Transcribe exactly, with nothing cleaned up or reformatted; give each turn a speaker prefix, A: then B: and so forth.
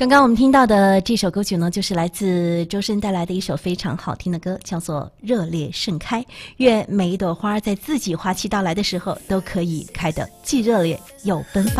A: 刚刚我们听到的这首歌曲呢，就是来自周深带来的一首非常好听的歌，叫做《热烈盛开》。愿每一朵花在自己花期到来的时候，都可以开得既热烈又奔放。